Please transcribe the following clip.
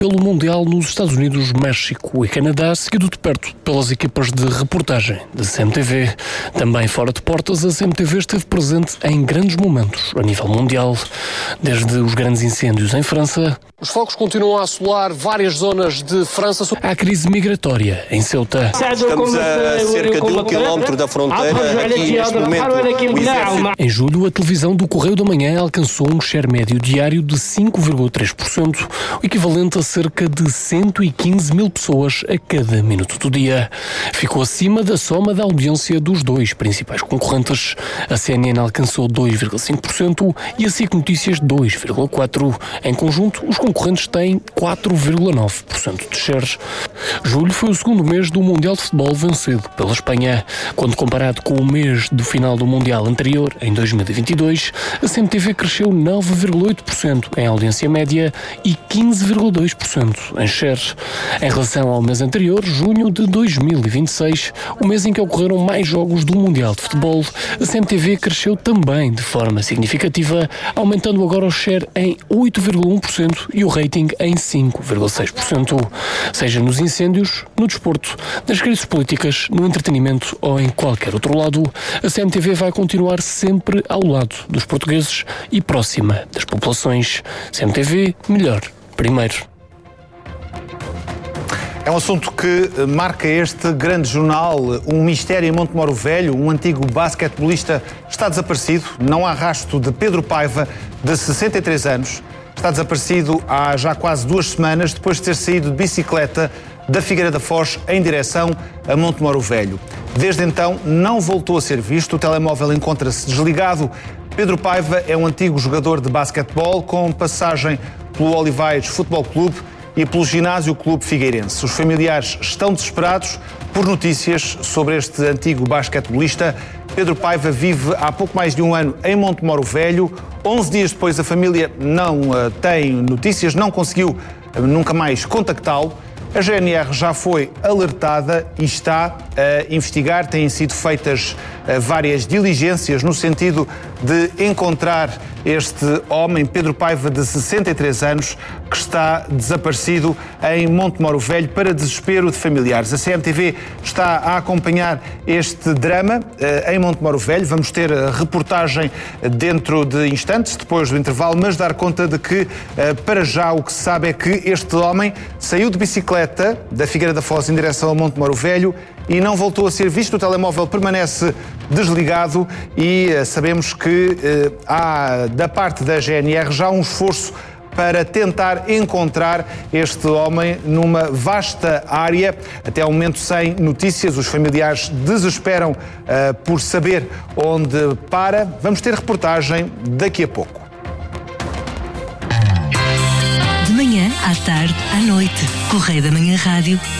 pelo Mundial nos Estados Unidos, México e Canadá, seguido de perto pelas equipas de reportagem da CMTV. Também fora de portas, a CMTV esteve presente em grandes momentos a nível mundial, desde os grandes incêndios em França. Os focos continuam a assolar várias zonas de França. Há crise migratória em Ceuta. Estamos a cerca de 1 quilómetro da fronteira, aqui neste momento. Em julho, a televisão do Correio da Manhã alcançou um share médio diário de 5,3%, o equivalente a cerca de 115 mil pessoas a cada minuto do dia. Ficou acima da soma da audiência dos dois principais concorrentes. A CNN alcançou 2,5% e a SIC Notícias 2,4%. Em conjunto, os concorrentes têm 4,9% de shares. Julho foi o segundo mês do Mundial de Futebol vencido pela Espanha. Quando comparado com o mês do final do Mundial anterior, em 2022, a CMTV cresceu 9,8% em audiência média e 15,2% em shares. Em relação ao mês anterior, junho de 2026, o mês em que ocorreram mais jogos do Mundial de Futebol, a CMTV cresceu também de forma significativa, aumentando agora o share em 8,1% e o rating em 5,6%. Seja nos incêndios, no desporto, nas crises políticas, no entretenimento ou em qualquer outro lado, a CMTV vai continuar sempre ao lado dos portugueses e próxima das populações. CMTV, melhor, primeiro. É um assunto que marca este grande jornal. Um mistério em Montemoro Velho. Um antigo basquetebolista está desaparecido. Não há rastro de Pedro Paiva, de 63 anos. Está desaparecido há já quase 2 semanas, depois de ter saído de bicicleta da Figueira da Foz em direção a Montemoro Velho. Desde então, não voltou a ser visto. O telemóvel encontra-se desligado. Pedro Paiva é um antigo jogador de basquetebol com passagem pelo Olivais Futebol Clube e pelo Ginásio Clube Figueirense. Os familiares estão desesperados por notícias sobre este antigo basquetebolista. Pedro Paiva vive há pouco mais de um ano em Montemoro Velho. 11 dias depois, a família não tem notícias, não conseguiu nunca mais contactá-lo. A GNR já foi alertada e está a investigar. Têm sido feitas várias diligências no sentido de encontrar este homem, Pedro Paiva, de 63 anos, que está desaparecido em Montemoro Velho, para desespero de familiares. A CMTV está a acompanhar este drama em Montemoro Velho. Vamos ter a reportagem dentro de instantes, depois do intervalo, mas dar conta de que, para já, o que se sabe é que este homem saiu de bicicleta da Figueira da Foz em direção a Montemoro Velho e não voltou a ser visto. O telemóvel permanece desligado e sabemos que há, da parte da GNR, já um esforço para tentar encontrar este homem numa vasta área. Até ao momento, sem notícias. Os familiares desesperam por saber onde para. Vamos ter reportagem daqui a pouco. De manhã, à tarde, à noite. Correio da Manhã Rádio.